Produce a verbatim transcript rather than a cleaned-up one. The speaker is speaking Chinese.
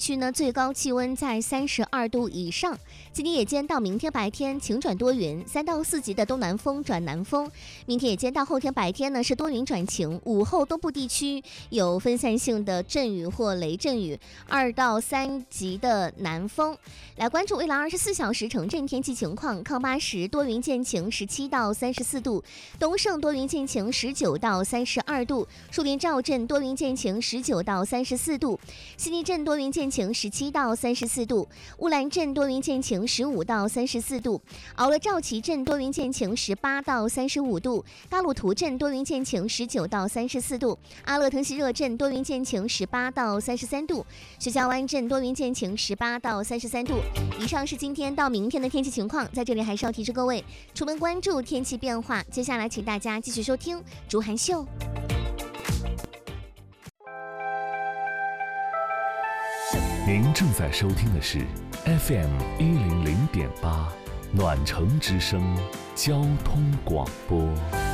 区呢，最高气温在三十二度以上。今天夜间到明天白天晴转多云，三到四级的东南风转南风。明天夜间到后天白天呢是多云转晴，午后东部地区有分散性的阵雨或雷阵雨，二到三级的南风。来关注未来二十四小时城镇天气情况，康巴什多云见晴，十七到三十四度；东胜多云见晴，十九到三十二度；树林赵镇多云见晴，十九到三十四度；悉尼镇多云见晴，十七到三十四度；乌兰镇多云见晴，十五到三十四度；敖勒赵旗镇多云见晴，十八到三十五度；嘎鲁图镇多云见晴，十九到三十四度；阿勒腾西热镇多云见晴，十八到三十三度；雪下湾镇多云见晴，十八到三十三度。以上是今天到明天的天气情况，在这里还是要提示各位出门关注天气变化。接下来请大家继续收听竹涵秀。 您正在收听的是 F M 一零零点八暖城之声交通广播。